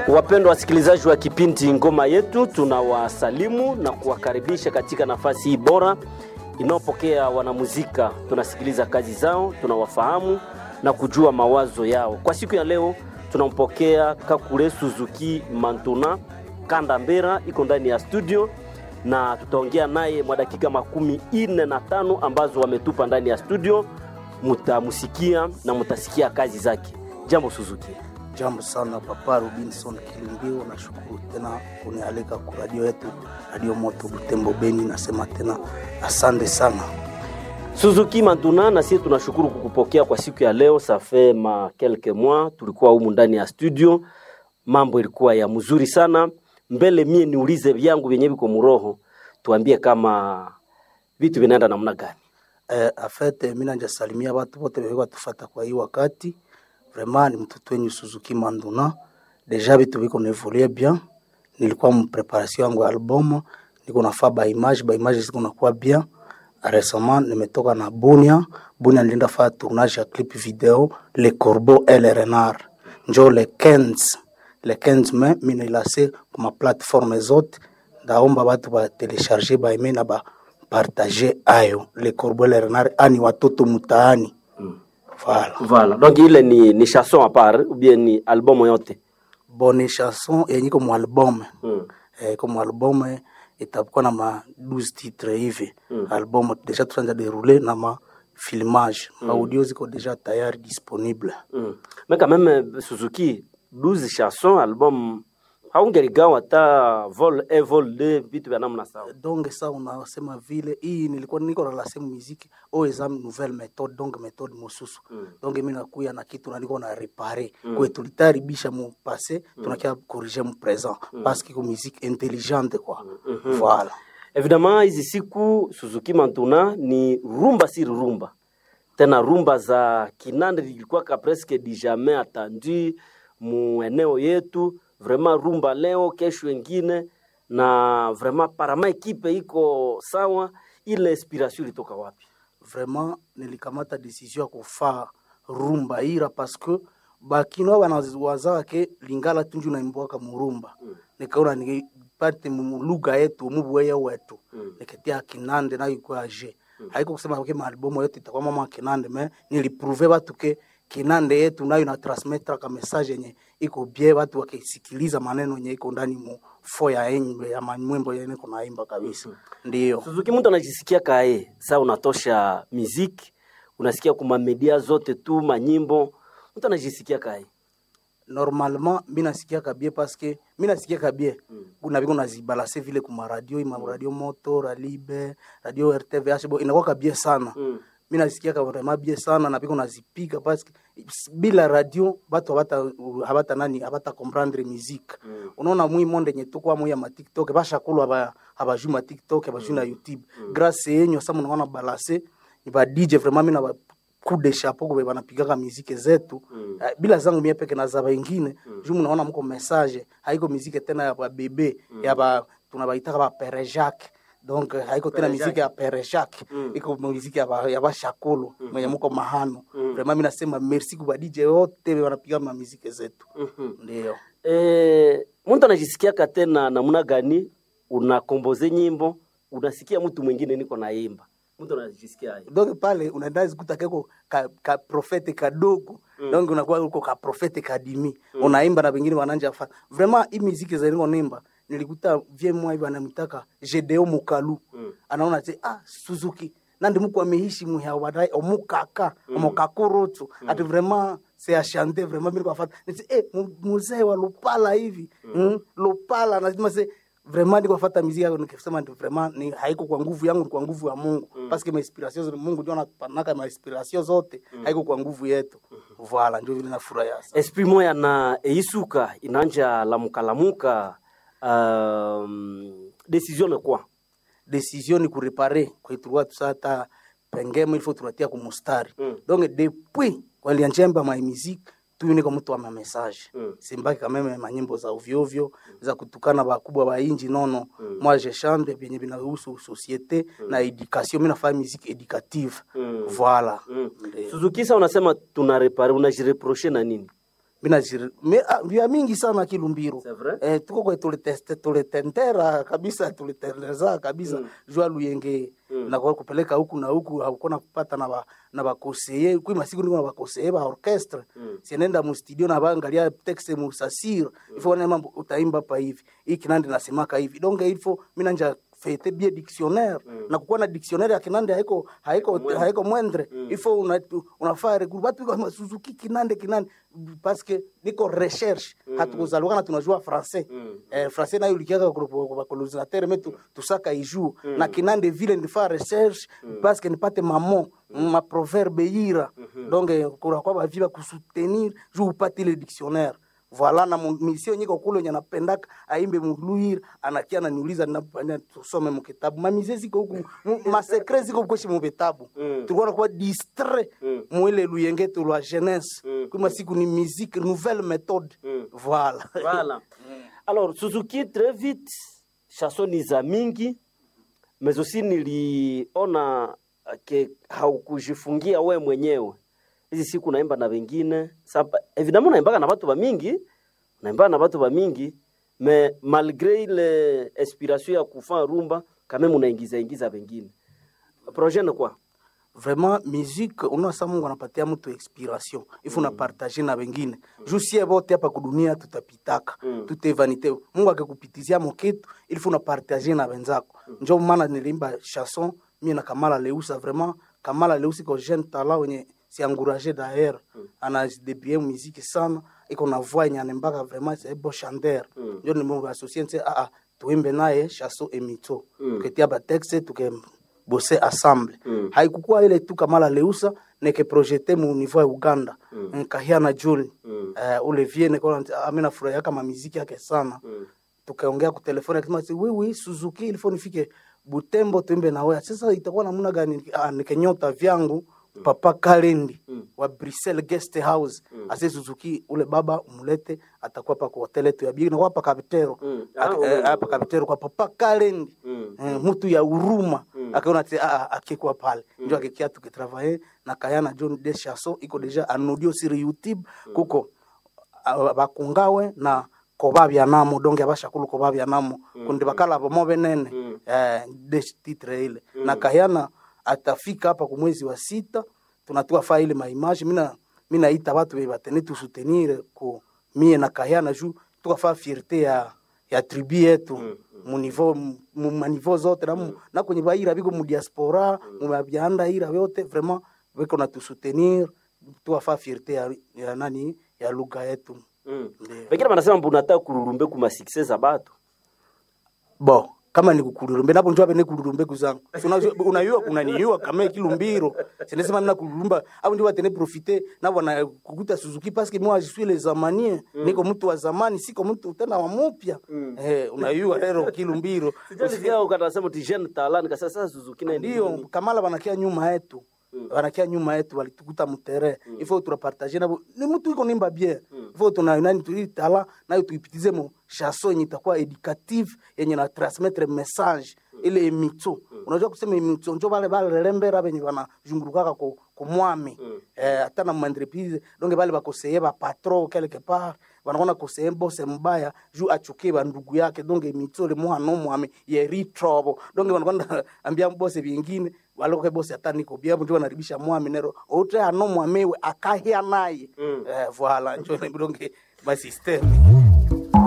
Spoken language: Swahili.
Wapendwa wasikilizaji wa kipindi Ngoma Yetu, tunawasalimu na kuwakaribisha katika nafasi hii bora inayopokea wanamuzika. Tunasikiliza kazi zao, tunawafahamu na kujua mawazo yao. Kwa siku ya leo tunampokea Kakule Suzuki Mantuna Kandambera, iko ndani ya studio na tutaongea naye mwa dakika 45 ambazo wametupa ndani ya studio. Mutamusikia na mutasikia kazi zake. Jambo Suzuki. Jambo sana Papa Robinson Kilumbio, nashukuru tena kunialika kwa radio yetu, Radio Moto Butembo Beni. Nasema tena asante sana Suzuki Mantuna, na sisi tunashukuru kukupokea kwa siku ya leo. Ça fait quelques mois tulikuwa humu ndani ya studio, mambo ilikuwa ya mzuri sana. Mbele mie niulize vyangu vyenyewe kwa muroho, tuambie kama vitu vinaenda namna gani. Afete mimi najasalimia watu wote wao tufuata kwa hii wakati. Vraiment ni mtoto wenyu Suzuki Mantuna. Deja vitu viko nevolie bien. Nilikuwa mpreparation yangu album, niko nafaa ba image ziko nakuwa bien. Récemment nimetoka na Bunia nilienda fanya tournage ya clip video Le Corbeau et le Renard. Njo le 15 mai mimi nilasse kwa plateforme zote. Ndaomba watu ba télécharger ba aimer na ba partager ayo Le Corbeau et le Renard ani watoto mtaani. Voilà. Donc il ni chanson à part ou bien ni album yote? Bonne chanson yenye comme album. Comme album itakuwa na ma 12 titres hivi. Album déjà tunaanza dérouler na ma filmage. Audio ziko déjà tayari disponible. Mais quand même Suzuki 12 chansons album haungerigawa hata vol 1 vol 2 vitu vya namna sawa. Donc ça unasema vile hii nilikuwa niko na la same musique au exam nouvelle méthode, donc méthode mosusu. Donc mimi nakuya na kitu na niko na réparer. Kwa tulitaribisha mu passé, tunakia corriger mu présent parce que musique intelligente quoi. Voilà. Évidemment hizi siku Suzuki Mantuna ni rumba si rumba. Tena rumba za kinande zilikuwa presque du jamais attendu mu eneo yetu. Vraiment rumba leo kesho wengine, na vraiment parama ekipe iko sawa. Ile inspiration ilitoka wapi? Vraiment nilikamata decision ya kufaa rumba ira parce que bakino wanawaza ke lingala tunju na imboka murumba. Nikaona nipate lugha yetu mubweya wetu. Niketia kinande na yuko aje. Haiko kusema ke albumu yote itakuwa mama kinande, mais niliprouve watu ke kinande yetu nayo na transmettre ka message yenye iko bien, watu wakisikiliza maneno yenye iko ndani mu foya yenye ya mwimbo yenye kuna imba kabisa. Ndio Suzuki, mtu anajisikia kae sasa unatosha muziki, unasikia kuma media zote tu manyimbo, mtu anajisikia kae normalement mimi nasikia kabie parce que mimi nasikia kabie kuna biko nazibalancer vile kuma radio radio Moto, Ralibe, radio RTVH inakuwa kabie sana. Mimi nasikia kama bien sana na biko nazipiga parce que bila radio watu habata comprendre musique. Unaona mwi monde yenye tukwa mwi ya ma TikTok basha kulwa habaju ma TikTok habaju na YouTube. Grâce yenyu sasa mnaona balancer ni ba DJ vraiment mimi na coup de chapeau kwa banapiga musique zetu. Bila zangu mimi peke na za wengine juu mnaona mko message haiko musique tena ya ba bebe ya ba tunabaita ba Père Jacques. Donc haiko tena musique ya Père Jacques, iko musique ya ba Shakolo mwenye mko mahano. Vraiment mimi nasema merci kwa DJ wote wanapiga musique zetu. Ndio mtu anajisikia tena namna gani unakomboze nyimbo, unasikia mtu mwingine niko naimba, mtu anajisikia aje? Donc pale unaenda zikuta keko ka profete kadogo. Donc unakuwa uko ka profete kadimi. Unaimba na wengine wananja fa. Vraiment hii musique za niko nimba nilikuta vie moi hivi anamtaka Jedeo Mukalu. Anaona ati Suzuki nandi mko ameishi muha wadai omukaka omukakoroto ati vraiment c'est à chanter vraiment mimi kwa fata mzee wa Lupala hivi Lupala lazima se vraiment ni kwa fata muziki yako nikisema ndio vraiment ni haiko kwa nguvu yangu, ni kwa nguvu ya Mungu parce que ma inspiration za Mungu ndio anapanaka ma inspiration zote haiko kwa nguvu yetu. Voilà ndio vile nafurahi sasa. Esprit moya na eisuka inanja lamuka décision ni quoi? Décision ni kureparer kwa tulikuwa tusata pengemo il faut tunatia kwa mustari. Donc depuis kwa lianjemba ma musique tu niko mtu wa message. Simbaki kama manyimbo za ovyo za kutukana bakubwa ba inji nono. Moi je chante bien binahusu société na éducation, mimi nafanya musique éducative. Voilà. Suzuki, sasa unasema tunareparer, unajireprocher na nini? mina vya mingi sana Kilumbiro. Tuko kwa tuletendera kabisa, tulitendereza kabisa jua Luyenge na kwa kupeleka huku na huku haukona kupata na bakoseye kwa masiku ni bakoseye ba orchestre sienenda mu studio na baangalia texte mu sasir ifo na mambo utaimba pa hivi hii Kinande nasemaka hivi donc ifo mina nja fete bien dictionnaire na kukuwa na dictionnaire ya Kinande haiko mwendre ifo unafaa regroup watu kwa Suzuki Kinande parce que niko recherche hatukuzalwa na tunajua français français nayo likiaka kwa colonisateur metu tusaka iju na Kinande vile nifaa recherche parce que nipate ma proverbe ira donc kuna kwa viva kusoutenir je upate le dictionnaire. Voilà na mission nyiko kule nya napendaka aimbe muluir anakia ananiuliza ninapofanya tusome mu kitabu mamize ziko huku ma secret ziko kukoshi mu vitabu tulikuwa kwa distrait mu ile Luyenge tu la jeunesse kuma siku ni musique nouvelle méthode voilà. Alors Suzuki très vite chansons za mingi mais aussi niliona ke haukujifungia we mwenyewe. Hizi siku naimba na wengine. Sasa évidemment naimba na watu ba mingi, mais malgré les inspirations ya kufanya rumba, quand même unaingiza wengine. Projet ni quoi? Vraiment musique unasa Mungu anapatia mtu inspiration. Ifu na partager na wengine. Jusie wote hapa kudunia tutapitaka. Tute vanité. Mungu akikupitizia mokitu, ifu na partager na wenzako. Ndio maana nilimba chanson mimi na Kamala Leusa vraiment Kamala Leusa ko jeune talent wenye si encouragé d'ailleurs anajidebie musique sana iko na voix yenye anembaka vraiment c'est bon chanteur ndio ni mungu associé tuimbe naye chanson emito tuketia ba texte tukebosser ensemble haikukuwa ile tu Kamala Leusa neke projeter mu niveau ya Uganda Kahiana Juli Olivier neko amina furaha kama muziki yake sana tukaongea kwa telefoni akisema oui Suzuki il faut nifike Butembo tuimbe na wewe sasa itakuwa namna gani nikenyota vyangu Papa Kalendi wa Brussels Guest House ase Suzuki ule baba umulete atakuwa pa kwa hotel yetu ya Bigi na kwa pa Kapitero hapa Kapitero kwa Papa Kalendi mtu ya huruma akaona akikuwa pale ndio akikia tukitravailler na Kayana John de Chasso iko deja en audio sur YouTube kuko bakungawe na kobabya namo donge abashakulu kobabya namo kundi bakala bomo benene de titre ile na Kayana atafika hapa kwa mwezi wa 6 tunatoa file ma image mina ita watu bebatene tu soutenir ko mie na Kayana juu tukafaa fierté ya tribu yetu mu niveau zote na kwenye baira biko mu diaspora mu babyanda ira yote vraiment biko na tu soutenir tukafaa fierté ya nani ya lugha yetu. Wengine wanasema mbunataka kururumbe kuma success za batu. Bo kama ni kukururumbe napo njoo bene kururumbe kuzangu unayua kunaniua kama Kilumbiro sinesema nina kururumba au ndio watene profiter na wana kukuta Suzuki parce que moi je suis les zamaniens niko mtu wa zamani siko mtu tena wa mpya unayua leo Kilumbiro sijasikia ukasema ti jeune talent kasa sasa Suzuki na ndio Kamala wanakia nyuma yetu walitukuta mutere il faut tu partager nabo ni mtu iko nimba bien il faut tuna nani tulitala nayo tuipitize mo chanson yenye itakuwa educative yenye na transmettre message ile emito unajua kusema emito njo bale lembera benye bana jungurukaka ko mwami hata na entreprise donc bale bakoseye ba patron quelque part wanaona koseye boss mbaya juu achuke ba ndugu yake donc emito le mwana mwami ye retrobo donc wanakwenda ambia boss vingine waloke boss hata niko bia mtu anaribisha mwami nero ote ano mwamewe akahia naye voilà njo donc ba system